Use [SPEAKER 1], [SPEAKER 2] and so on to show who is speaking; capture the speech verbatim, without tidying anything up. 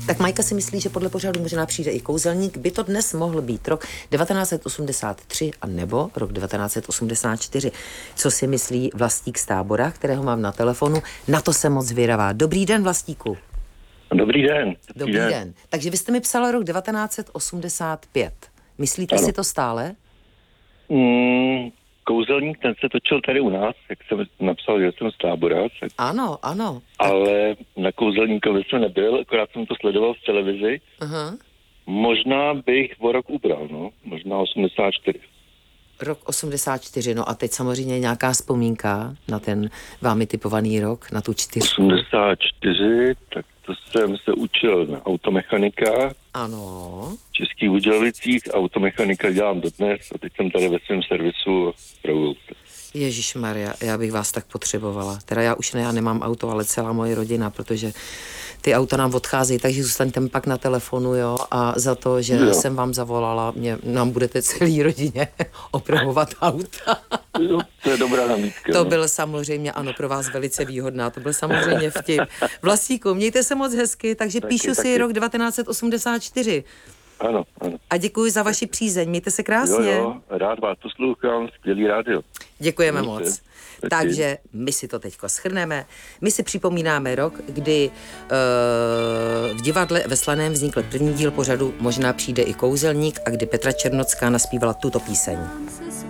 [SPEAKER 1] Tak Majka si myslí, že podle pořadu možná přijde i kouzelník. By to dnes mohl být rok devatenáct set osmdesát tři a nebo rok devatenáct set osmdesát čtyři. Co si myslí Vlastík z Tábora, kterého mám na telefonu? Na to jsem moc zvědavá. Dobrý den, Vlastíku.
[SPEAKER 2] Dobrý den. Dobrý,
[SPEAKER 1] Dobrý den. den. Takže vy jste mi psal rok devatenáct set osmdesát pět. Myslíte ano. si to stále?
[SPEAKER 2] Mm, kouzelník, ten se točil tady u nás, jak jsem napsal, že jsem z Tábora. Tak...
[SPEAKER 1] Ano, ano.
[SPEAKER 2] Ale tak... na kouzelníkovi jsem nebyl, akorát jsem to sledoval v televizi.
[SPEAKER 1] Aha.
[SPEAKER 2] Možná bych o rok ubral, no. Možná osmdesát čtyři.
[SPEAKER 1] Rok osmdesát čtyři, no a teď samozřejmě nějaká vzpomínka na ten vámi typovaný rok, na tu čtyřku.
[SPEAKER 2] osmdesát čtyři, tak to jsem se učil na automechanika.
[SPEAKER 1] Ano.
[SPEAKER 2] V Českých Budějovicích automechanika dělám dodnes a teď jsem tady ve svém servisu pravu.
[SPEAKER 1] Ježišmarja, já bych vás tak potřebovala. Teda já už ne, já nemám auto, ale celá moje rodina, protože ty auta nám odcházejí, takže zůstaňte pak na telefonu, jo, a za to, že jo. jsem vám zavolala, mě, nám budete celý rodině opravovat auta.
[SPEAKER 2] Jo, to je dobrá nabídka.
[SPEAKER 1] To
[SPEAKER 2] no.
[SPEAKER 1] byl samozřejmě, ano, pro vás velice výhodná, to byl samozřejmě vtip. Vlastíku, mějte se moc hezky, takže taky, píšu taky. si rok devatenáct set osmdesát čtyři.
[SPEAKER 2] Ano, ano.
[SPEAKER 1] A děkuji za vaši přízeň, mějte se krásně.
[SPEAKER 2] Jo, jo, rád vás poslouchám, skvělý rádio.
[SPEAKER 1] Děkujeme Mějte. moc. Taky. Takže my si to teďko shrneme. My si připomínáme rok, kdy uh, v divadle ve Slaném vznikl první díl pořadu Možná přijde i kouzelník a kdy Petra Černocká naspívala tuto píseň.